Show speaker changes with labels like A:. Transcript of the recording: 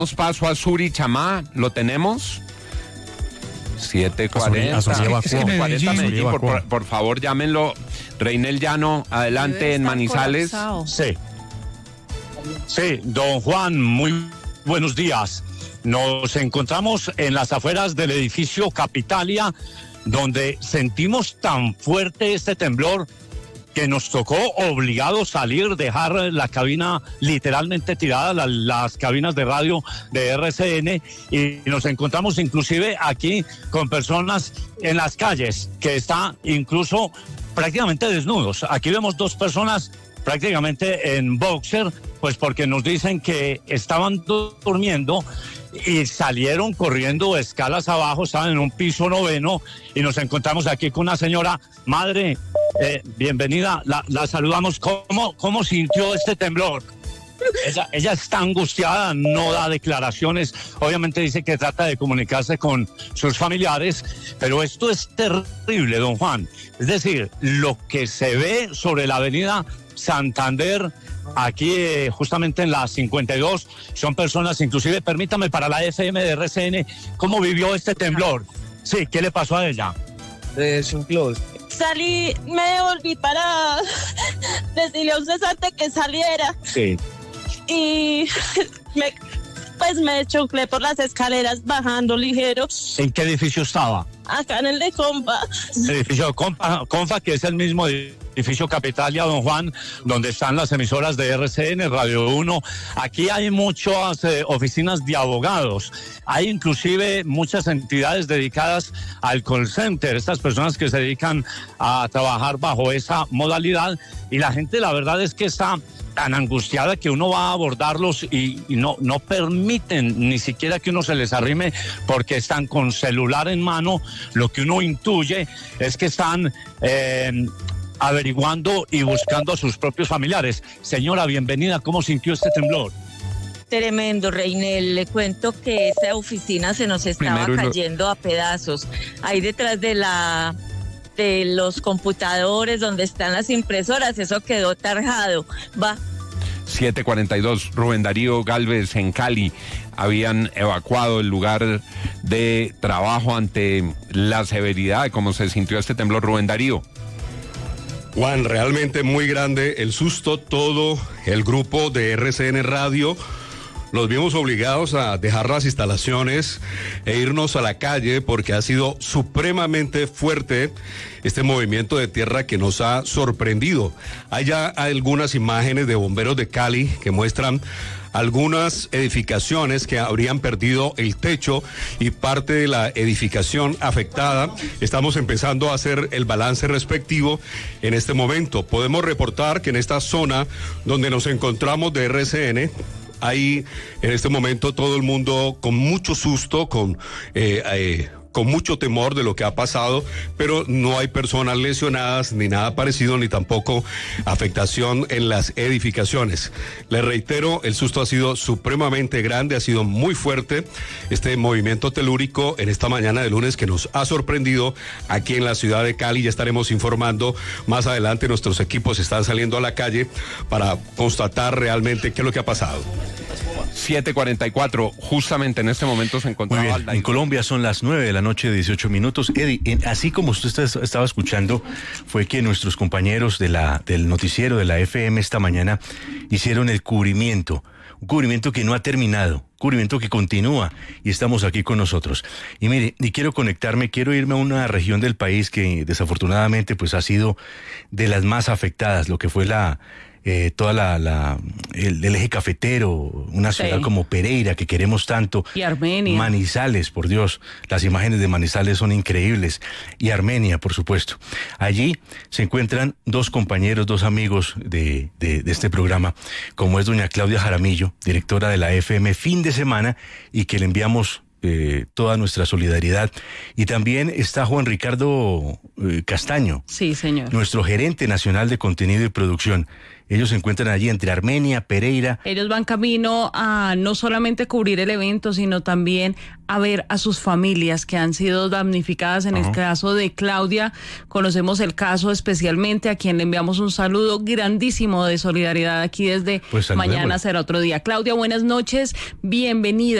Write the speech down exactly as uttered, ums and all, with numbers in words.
A: paso a Surichamá, ¿lo tenemos? siete cuarenta. Por, por, por favor, llámenlo. Reinel Llano, adelante en Manizales.
B: Colapsado. Sí. Sí, don Juan, muy buenos días. Nos encontramos en las afueras del edificio Capitalia, donde sentimos tan fuerte este temblor que nos tocó obligado salir, dejar la cabina literalmente tirada, la, las cabinas de radio de R C N, y nos encontramos inclusive aquí con personas en las calles que están incluso prácticamente desnudos. Aquí vemos dos personas prácticamente en boxer, pues porque nos dicen que estaban durmiendo y salieron corriendo escalas abajo, estaban en un piso noveno y nos encontramos aquí con una señora. Madre, eh, bienvenida, la, la saludamos. ¿Cómo, ¿Cómo sintió este temblor? Ella, ella está angustiada, no da declaraciones, obviamente dice que trata de comunicarse con sus familiares, pero esto es terrible, don Juan. Es decir, lo que se ve sobre la avenida Santander, aquí eh, justamente en la cincuenta y dos, son personas, inclusive, permítame, para la F M de R C N, ¿cómo vivió este temblor? Sí, ¿qué le pasó a ella?
C: Es un close.
D: Salí, me devolví para decirle a un cesante que saliera.
B: Sí.
D: Y me, pues me choclé por las escaleras bajando ligero.
B: ¿En qué edificio estaba?
D: Acá en el de Compa.
B: El edificio Compa, Compa, que es el mismo edificio Capitalia, don Juan, donde están las emisoras de R C N, Radio uno. Aquí hay muchas eh, oficinas de abogados. Hay inclusive muchas entidades dedicadas al call center, estas personas que se dedican a trabajar bajo esa modalidad. Y la gente, la verdad es que está tan angustiada que uno va a abordarlos y, y no, no permiten ni siquiera que uno se les arrime porque están con celular en mano. Lo que uno intuye es que están eh, averiguando y buscando a sus propios familiares. Señora, bienvenida. ¿Cómo sintió este temblor?
D: Tremendo, Reinel. Le cuento que esa oficina se nos estaba
A: Primero
D: cayendo a pedazos. Ahí detrás de la de los computadores donde están las impresoras, eso quedó tarjado. Va.
A: siete cuarenta y dos, Rubén Darío Galvez en Cali. Habían evacuado el lugar de trabajo ante la severidad de cómo se sintió este temblor. Rubén Darío.
E: Juan, realmente muy grande el susto. Todo el grupo de R C N Radio nos vimos obligados a dejar las instalaciones e irnos a la calle porque ha sido supremamente fuerte este movimiento de tierra que nos ha sorprendido. Hay ya algunas imágenes de bomberos de Cali que muestran algunas edificaciones que habrían perdido el techo y parte de la edificación afectada. Estamos empezando a hacer el balance respectivo en este momento. Podemos reportar que en esta zona donde nos encontramos de R C N, hay en este momento todo el mundo con mucho susto, con eh, eh, con mucho temor de lo que ha pasado, pero no hay personas lesionadas, ni nada parecido, ni tampoco afectación en las edificaciones. Les reitero, el susto ha sido supremamente grande, ha sido muy fuerte este movimiento telúrico en esta mañana de lunes que nos ha sorprendido aquí en la ciudad de Cali. Ya estaremos informando más adelante, nuestros equipos están saliendo a la calle para constatar realmente qué es lo que ha pasado.
A: siete cuarenta y cuatro, justamente en este momento se encontraba...
F: Muy bien, en Colombia son las nueve de la noche, dieciocho minutos. Eddie, en, así como usted está, estaba escuchando, fue que nuestros compañeros de la, del noticiero de la F M esta mañana hicieron el cubrimiento, un cubrimiento que no ha terminado, cubrimiento que continúa y estamos aquí con nosotros. Y mire, y quiero conectarme, quiero irme a una región del país que desafortunadamente pues ha sido de las más afectadas, lo que fue la... Eh, toda la, la el, el eje cafetero, una ciudad sí. como Pereira que queremos tanto,
C: y Armenia,
F: Manizales, por Dios, las imágenes de Manizales son increíbles, y Armenia, por supuesto. Allí se encuentran dos compañeros, dos amigos de, de, de este programa, como es doña Claudia Jaramillo, directora de la F M Fin de Semana, y que le enviamos eh, toda nuestra solidaridad. Y también está Juan Ricardo eh, Castaño.
G: Sí, señor.
F: Nuestro gerente nacional de contenido y producción. Ellos se encuentran allí entre Armenia, Pereira.
G: Ellos van camino a no solamente cubrir el evento, sino también a ver a sus familias que han sido damnificadas. En uh-huh. el caso de Claudia, conocemos el caso especialmente, a quien le enviamos un saludo grandísimo de solidaridad aquí desde pues Mañana Será Otro Día. Claudia, buenas noches, bienvenida.